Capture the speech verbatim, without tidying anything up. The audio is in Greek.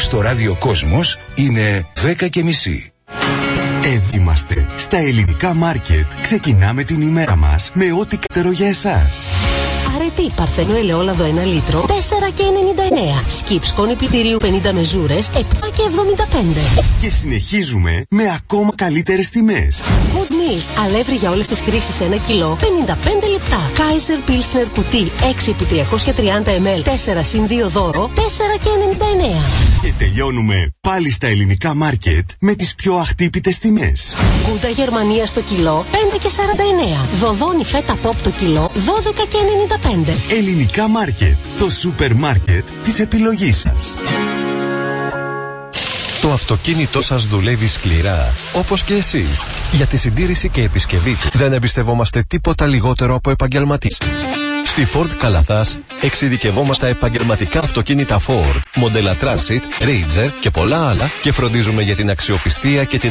στο ράδιο Κόσμος είναι δέκα και μισή. Εδώ είμαστε, στα ελληνικά μάρκετ. Ξεκινάμε την ημέρα μας με ό,τι καλύτερο για εσάς. Αρετή παρθένο ελαιόλαδο ένα λίτρο, τέσσερα και ενενήντα εννέα. Σκιπ σκόνη πλυντηρίου πενήντα μεζούρες, επτά και εβδομήντα πέντε. Και συνεχίζουμε με ακόμα καλύτερες τιμές. Good Meals, αλεύρι για όλες τις χρήσεις ένα κιλό, πενήντα πέντε λεπτά. Kaiser Pilsner κουτί έξι επί τριακόσια τριάντα μιλιλίτρα, τέσσερα συν δύο δώρο, τέσσερα και ενενήντα εννέα. Και τελειώνουμε πάλι στα ελληνικά μάρκετ με τις πιο αχτύπητες τιμές. Γκούντα Γερμανία στο κιλό, πέντε και σαράντα εννέα. Δοδόνι φέτα πόπ το κιλό, δώδεκα και ενενήντα πέντε. Ελληνικά μάρκετ, το σούπερ μάρκετ της επιλογής σας. Το αυτοκίνητό σας δουλεύει σκληρά, όπως και εσείς. Για τη συντήρηση και επισκευή του δεν εμπιστευόμαστε τίποτα λιγότερο από επαγγελματίες. Στη Ford Καλαθάς εξειδικευόμαστε επαγγελματικά αυτοκίνητα Ford, μοντέλα Transit, Ranger και πολλά άλλα και φροντίζουμε για την αξιοπιστία και την